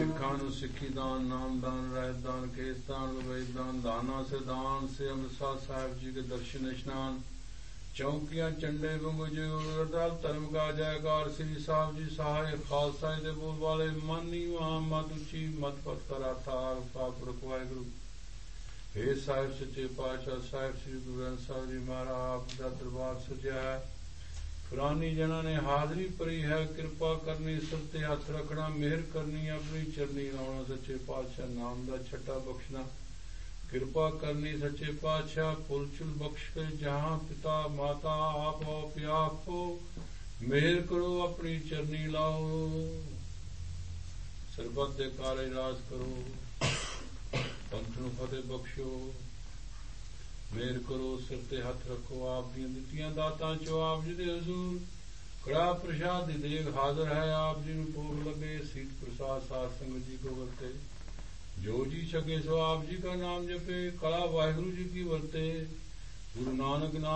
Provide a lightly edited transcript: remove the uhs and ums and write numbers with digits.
ਸਿੱਖਾਂ ਨੂੰ ਸਿੱਖੀ ਦਾਨ, ਨਾਮਦਾਨ, ਰਹਿਤਦਾਨ, ਕੇਸਦਾਨ, ਵੇਦਦਾਨ, ਦਾਨਾ से दान से अमृतसर साहिब जी के दर्शन स्नान, चौकियां चंडे बंगुजे अरदास धर्म का जयकार। श्री साहब जी सहाय खालसा दे बोल वाले मानी वहां मत उची मत पत करा थार पाप रखवाए गुरु। हे साहिब सच्चे पातशाह साहिब श्री गुरु ग्रंथ साहिब जी महाराज आपका दरबार सजा है। पुरानी जना ने हाजरी भरी है, कृपा करनी सिर ते हथ रखना, मेहर करनी अपनी चरनी लाना। सच्चे पातशाह नाम दा छट्टा बख्शना, कृपा करनी सच्चे पातशाह फुल चुल बख्श के जहां पिता माता आप हो प्याप हो, मेहर करो अपनी चरनी लाओ। सरबत दे कारज राज करो, पंथ नूं फतेह बख्शो, मेहर करो, सिर ते हथ रखो। आप दी दित्तियां दातां चो आप जी दे हजूर कड़ा प्रसाद दी देग हाजिर है। आप जी नूं भोग लगे, सीत प्रसाद साध संगत जी को वरते। जो जी सके सो आप जी का नाम जपे, कला वाहिगुरु जी की वरते। गुरु नानक नाम